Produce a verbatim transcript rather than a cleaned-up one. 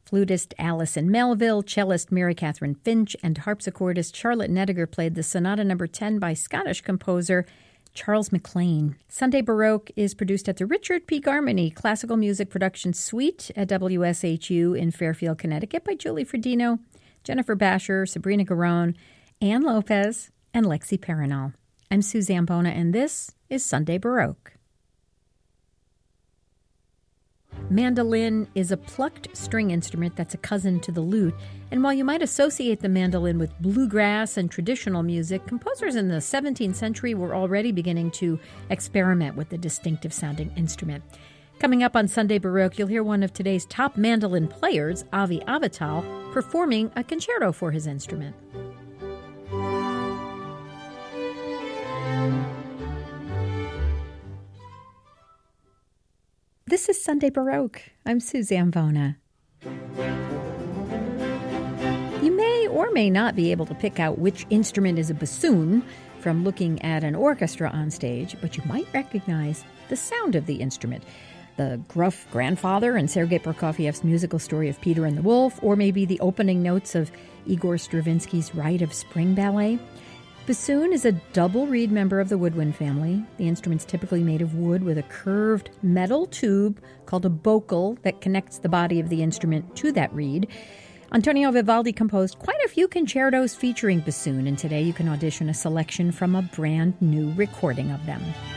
Flutist Allison Melville, cellist Mary Catherine Finch, and harpsichordist Charlotte Nediger played the Sonata Number ten by Scottish composer Charles McLean. Sunday Baroque is produced at the Richard P. Garmany Classical Music Production Suite at W S H U in Fairfield, Connecticut by Julie Fredino, Jennifer Basher, Sabrina Garone, Ann Lopez, and Lexi Perinal. I'm Sue Zambona, and this is Sunday Baroque. Mandolin is a plucked string instrument that's a cousin to the lute, and while you might associate the mandolin with bluegrass and traditional music, composers in the seventeenth century were already beginning to experiment with the distinctive-sounding instrument. Coming up on Sunday Baroque, you'll hear one of today's top mandolin players, Avi Avital, performing a concerto for his instrument. This is Sunday Baroque. I'm Sue Zambona. You may or may not be able to pick out which instrument is a bassoon from looking at an orchestra on stage, but you might recognize the sound of the instrument. The gruff grandfather in Sergei Prokofiev's musical story of Peter and the Wolf, or maybe the opening notes of Igor Stravinsky's Rite of Spring Ballet. Bassoon is a double reed member of the woodwind family. The instrument's typically made of wood with a curved metal tube called a bocal that connects the body of the instrument to that reed. Antonio Vivaldi composed quite a few concertos featuring bassoon, and today you can audition a selection from a brand new recording of them.